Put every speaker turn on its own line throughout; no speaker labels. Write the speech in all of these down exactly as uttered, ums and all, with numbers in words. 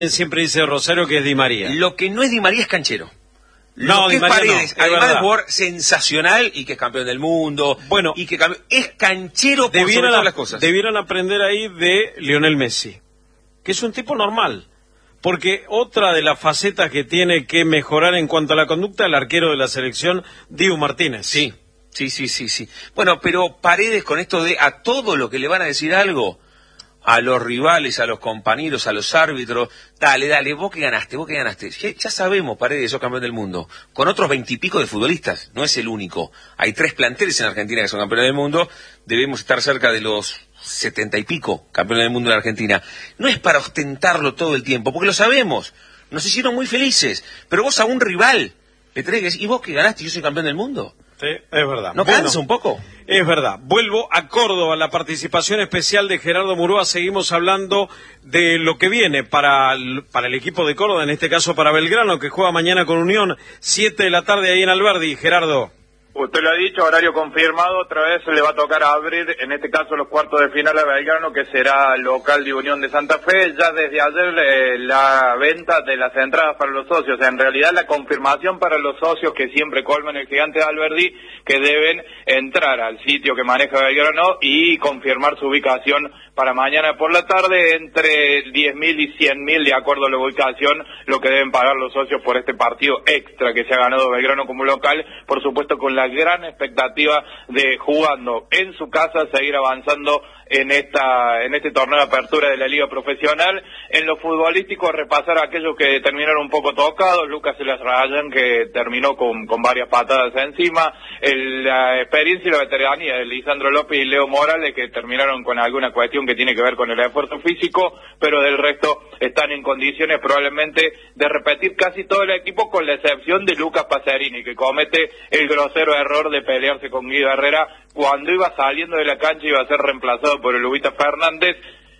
Siempre dice Rosario que es Di María.
Lo que no es Di María es canchero. Lo
No,
que
Di
es
María
Paredes,
no,
además
es
de jugador sensacional y que es campeón del mundo,
bueno,
y que es canchero por
debieran,
sobre todas las cosas.
Debieran aprender ahí de Lionel Messi, que es un tipo normal. Porque otra de las facetas que tiene que mejorar en cuanto a la conducta, el arquero de la selección, Dibu Martínez.
Sí, sí, sí, sí, sí. Bueno, pero Paredes con esto de a todo lo que le van a decir algo, a los rivales, a los compañeros, a los árbitros, dale, dale, vos que ganaste, vos que ganaste. Ya, ya sabemos, Paredes, sos campeón del mundo, con otros veintipico de futbolistas, no es el único. Hay tres planteles en Argentina que son campeones del mundo, debemos estar cerca de los setenta y pico campeones del mundo en Argentina. No es para ostentarlo todo el tiempo, porque lo sabemos, nos hicieron muy felices, pero vos a un rival le tenés que decir, ¿y vos que ganaste y yo soy campeón del mundo?
Sí, es verdad.
¿No
bueno,
cansa un poco?
Es verdad. Vuelvo a Córdoba, la participación especial de Gerardo Murúa. Seguimos hablando de lo que viene para el, para el equipo de Córdoba, en este caso para Belgrano, que juega mañana con Unión, siete de la tarde ahí en Alberdi. Gerardo.
Usted lo ha dicho, horario confirmado, otra vez le va a tocar abrir, en este caso los cuartos de final a Belgrano, que será local de Unión de Santa Fe. Ya desde ayer eh, la venta de las entradas para los socios, en realidad la confirmación para los socios que siempre colman el Gigante de Alberdi, que deben entrar al sitio que maneja Belgrano y confirmar su ubicación para mañana por la tarde, entre diez mil y cien mil, de acuerdo a la ubicación, lo que deben pagar los socios por este partido extra que se ha ganado Belgrano como local, por supuesto con la gran expectativa de, jugando en su casa, seguir avanzando en esta en este torneo de apertura de la Liga Profesional. En lo futbolístico, repasar a aquellos que terminaron un poco tocados. Lucas Elas Rayan, que terminó con, con varias patadas encima. El, la experiencia y la veteranía de Lisandro López y Leo Morales, que terminaron con alguna cuestión que tiene que ver con el esfuerzo físico, pero del resto están en condiciones probablemente de repetir casi todo el equipo, con la excepción de Lucas Pacerini, que comete el grosero error de pelearse con Guido Herrera cuando iba saliendo de la cancha y iba a ser reemplazado por el Lubita Fernández,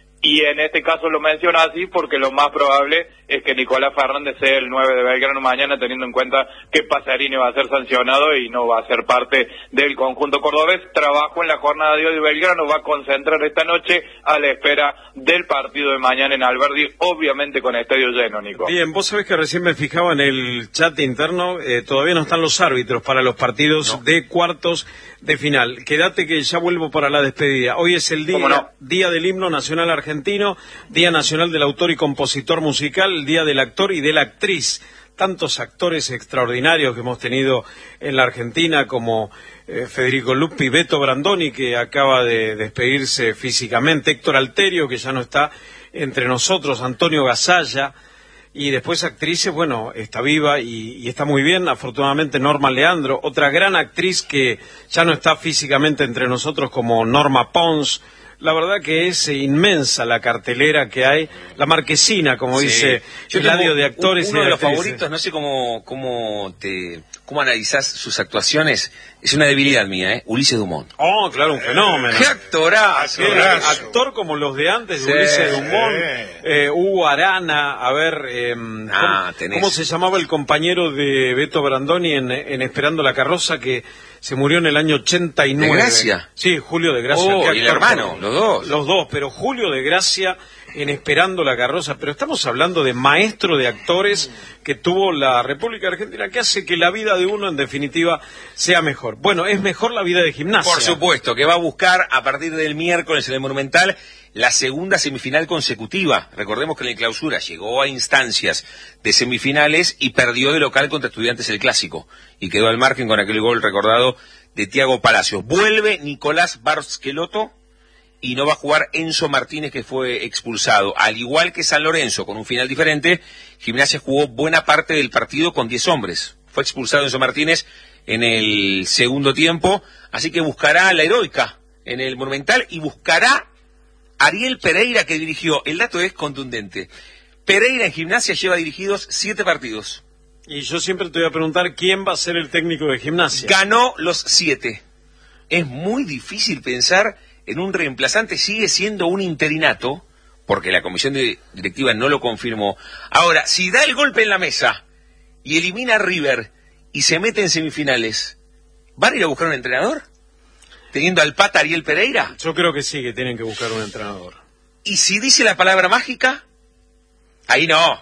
y en este caso lo menciono así porque lo más probable es que Nicolás Fernández sea el nueve de Belgrano mañana, teniendo en cuenta que Pacerini va a ser sancionado y no va a ser parte del conjunto cordobés. Trabajo en la jornada de hoy de Belgrano, va a concentrar esta noche a la espera del partido de mañana en Alberdi, obviamente con estadio lleno, Nico.
Bien, vos sabés que recién me fijaba en el chat interno, eh, todavía no están los árbitros para los partidos no. de cuartos de final. Quédate que ya vuelvo para la despedida. Hoy es el día, no? día del himno nacional argentino, Día Nacional del Autor y Compositor Musical, el Día del Actor y de la Actriz. Tantos actores extraordinarios que hemos tenido en la Argentina, como eh, Federico Lupi, Beto Brandoni, que acaba de despedirse físicamente, Héctor Alterio, que ya no está entre nosotros, Antonio Gasalla, y después actrices, bueno, está viva y, y está muy bien, afortunadamente Norma Leandro, otra gran actriz que ya no está físicamente entre nosotros, como Norma Pons. La verdad que es inmensa la cartelera que hay, la marquesina, como sí. dice el radio de actores.
Uno
y de
de los
actrices.
favoritos, no sé cómo cómo te cómo analizás sus actuaciones, es una debilidad mía, ¿eh? Ulises Dumont.
Oh, claro, un fenómeno.
¡Qué actorazo!
¿Qué actor como los de antes,
sí,
Ulises Dumont,
sí.
eh, Hugo Arana, a ver, eh,
ah,
¿cómo, ¿cómo se llamaba el compañero de Beto Brandoni en, en Esperando la Carroza, que se murió en el año ochenta y nueve?
¿De Gracia?
Sí, Julio de Gracia.
Oh, y el hermano, los dos.
Los dos, pero Julio de Gracia en Esperando la Carroza. Pero estamos hablando de maestro de actores que tuvo la República Argentina, que hace que la vida de uno, en definitiva, sea mejor. Bueno, es mejor la vida de Gimnasia.
Por supuesto, que va a buscar a partir del miércoles en el Monumental la segunda semifinal consecutiva. Recordemos que en la clausura llegó a instancias de semifinales y perdió de local contra Estudiantes el Clásico, y quedó al margen con aquel gol recordado de Thiago Palacios. Vuelve Nicolás Barsqueloto y no va a jugar Enzo Martínez, que fue expulsado. Al igual que San Lorenzo, con un final diferente, Gimnasia jugó buena parte del partido con diez hombres. Fue expulsado Enzo Martínez en el segundo tiempo, así que buscará la heroica en el Monumental y buscará Ariel Pereira, que dirigió. El dato es contundente. Pereira en Gimnasia lleva dirigidos siete partidos.
Y yo siempre te voy a preguntar quién va a ser el técnico de Gimnasia.
Ganó los siete. Es muy difícil pensar en un reemplazante, sigue siendo un interinato, porque la comisión de directiva no lo confirmó. Ahora, si da el golpe en la mesa y elimina a River y se mete en semifinales, ¿van a ir a buscar un entrenador? ¿Teniendo al pata Ariel Pereira?
Yo creo que sí, que tienen que buscar un entrenador.
¿Y si dice la palabra mágica? Ahí no.